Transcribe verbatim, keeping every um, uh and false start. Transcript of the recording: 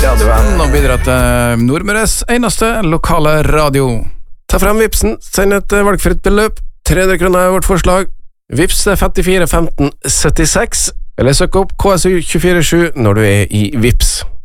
Radioen og bidra til Nordmøres eneste lokale radio. Ta frem Vipsen, send et valgfritt beløp. tre hundre kroner er vårt forslag. Vips er femtifire femten syttiseks, eller søk opp K S U to fire sju når du er i Vips.